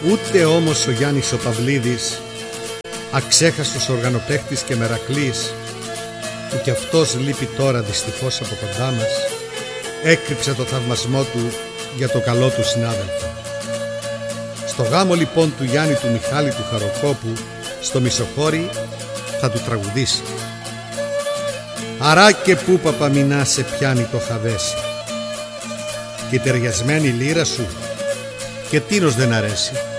Ούτε όμως ο Γιάννης ο Παυλίδης, αξέχαστος οργανοπαίχτης και μερακλής, που κι αυτός λείπει τώρα δυστυχώς από κοντά μας, έκρυψε το θαυμασμό του για το καλό του συνάδελφο. Στο γάμο λοιπόν του Γιάννη του Μιχάλη του Χαροκόπου, στο Μισοχώρι, θα του τραγουδήσει: «Αρά και πού παπαμινά σε πιάνει το χαβέσι, και ταιριασμένη λύρα σου και τίνος δεν αρέσει.